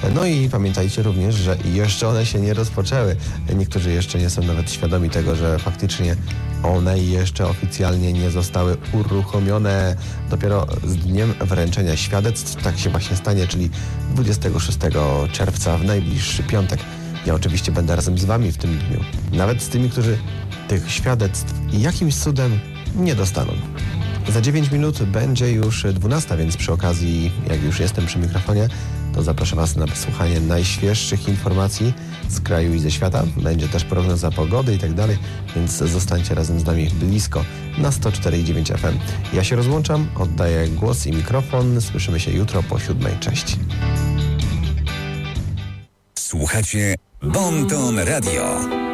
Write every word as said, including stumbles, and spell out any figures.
No i pamiętajcie również, że jeszcze one się nie rozpoczęły. Niektórzy jeszcze nie są nawet świadomi tego, że faktycznie one jeszcze oficjalnie nie zostały uruchomione. Dopiero z dniem wręczenia świadectw tak się właśnie stanie, czyli dwudziestego szóstego czerwca w najbliższy piątek. Ja oczywiście będę razem z wami w tym dniu. Nawet z tymi, którzy tych świadectw jakimś cudem nie dostaną. Za dziewięć minut będzie już dwunasta, więc przy okazji, jak już jestem przy mikrofonie, to zapraszam was na wysłuchanie najświeższych informacji z kraju i ze świata. Będzie też prognoza pogody i tak dalej, więc zostańcie razem z nami blisko na sto cztery i dziewięć F M. Ja się rozłączam, oddaję głos i mikrofon. Słyszymy się jutro po siódmej. Cześć. Słuchacie Bon Ton Radio.